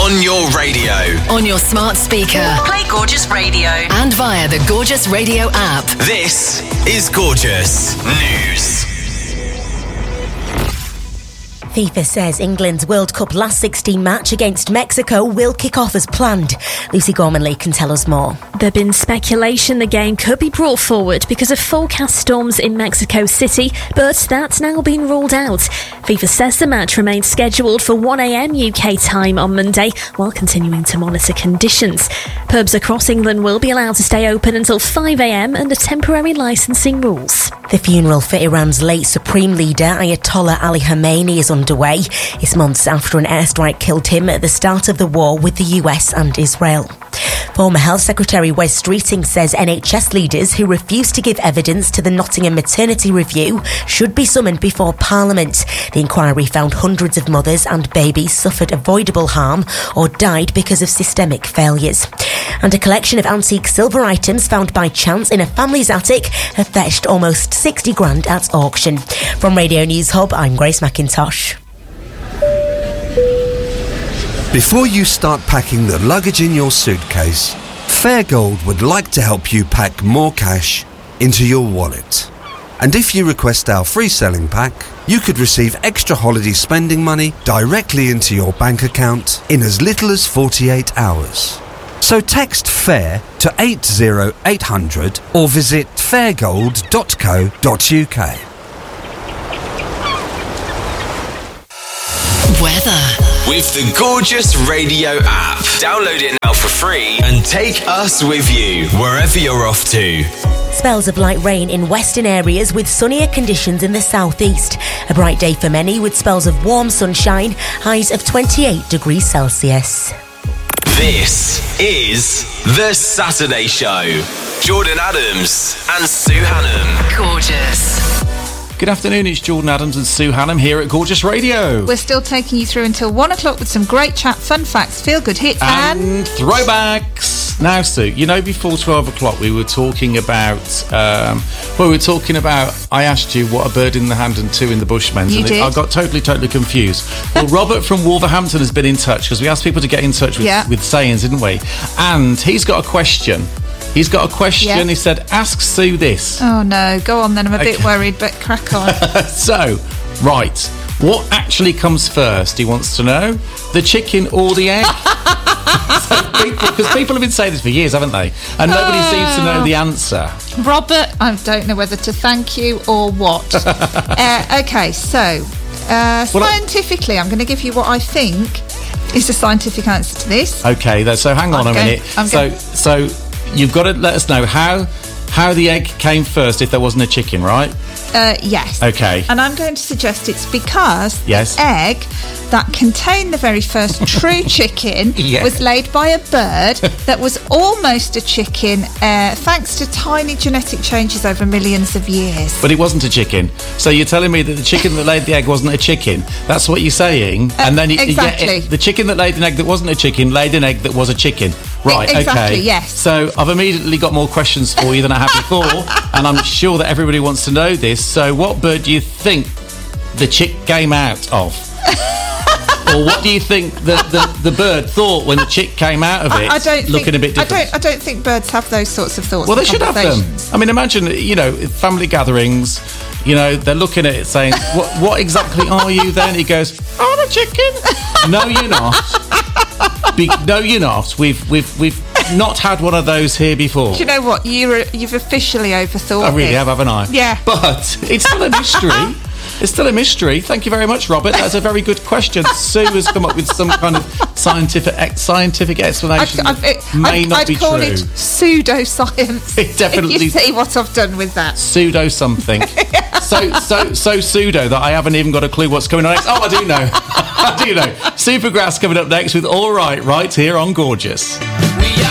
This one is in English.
On your radio. On your smart speaker. Play Gorgeous Radio. And via the Gorgeous Radio app. This is Gorgeous News. FIFA says England's World Cup last 16 match against Mexico will kick off as planned. Lucy Gormanley can tell us more. There's been speculation the game could be brought forward because of forecast storms in Mexico City, but that's now been ruled out. FIFA says the match remains scheduled for 1am UK time on Monday, while continuing to monitor conditions. Pubs across England will be allowed to stay open until 5am under temporary licensing rules. The funeral for Iran's late Supreme Leader Ayatollah Ali Khamenei is underway. It's months after an airstrike killed him at the start of the war with the US and Israel. Former Health Secretary Wes Streeting says NHS leaders who refuse to give evidence to the Nottingham maternity review should be summoned before Parliament. The inquiry found hundreds of mothers and babies suffered avoidable harm or died because of systemic failures. And a collection of antique silver items found by chance in a family's attic have fetched almost 60 grand at auction. From Radio News Hub, I'm Grace McIntosh. Before you start packing the luggage in your suitcase, Fairgold would like to help you pack more cash into your wallet. And if you request our free selling pack, you could receive extra holiday spending money directly into your bank account in as little as 48 hours. So text FAIR to 80800 or visit fairgold.co.uk. Weather. With the Gorgeous Radio app. Download it now for free and take us with you wherever you're off to. Spells of light rain in western areas with sunnier conditions in the southeast. A bright day for many with spells of warm sunshine, highs of 28 degrees Celsius. This is The Saturday Show. Jordan Adams and Sue Hannam. Gorgeous. Good afternoon, it's Jordan Adams and Sue Hannam here at Gorgeous Radio. We're still taking you through until 1 o'clock with some great chat, fun facts, feel-good hits and throwbacks. Now, Sue, you know before 12 o'clock we were talking about, I asked you what a bird in the hand and two in the bush meant. You did. I got totally confused. Well, Robert from Wolverhampton has been in touch because we asked people to get in touch with sayings, didn't we? And he's got a question. He said, ask Sue this. Oh no, go on then, I'm a bit worried, but crack on. So, right, what actually comes first, he wants to know? The chicken or the egg? Because people have been saying this for years, haven't they? And nobody seems to know the answer. Robert, I don't know whether to thank you or what. Okay, so, scientifically, I'm going to give you what I think is the scientific answer to this. Okay, so hang on a minute. So you've got to let us know how the egg came first if there wasn't a chicken, right? Yes. Okay. And I'm going to suggest it's because the egg that contained the very first true chicken was laid by a bird that was almost a chicken thanks to tiny genetic changes over millions of years. But it wasn't a chicken. So you're telling me that the chicken that laid the egg wasn't a chicken? That's what you're saying? And then exactly. The chicken that laid an egg that wasn't a chicken laid an egg that was a chicken. Right, exactly, okay. Yes. So I've immediately got more questions for you than I had before, and I'm sure that everybody wants to know this. So what bird do you think the chick came out of? Or what do you think the bird thought when the chick came out of it? I don't looking think, a bit different. I don't think birds have those sorts of thoughts. Well, they should have them. I mean, imagine, family gatherings, they're looking at it saying, what exactly are you then? He goes, I'm a chicken. No, you're not. No, you're not. We've not had one of those here before. Do you know what? You've officially overthought it. I really have, haven't I? Yeah. But it's still a mystery. It's still a mystery. Thank you very much, Robert. That's a very good question. Sue has come up with some kind of scientific explanation that may not be true. I'd call it pseudoscience. It definitely. If you see what I've done with that. Pseudo something. so pseudo that I haven't even got a clue what's coming on next. Oh, I do know. Supergrass coming up next with All Right here on Gorgeous.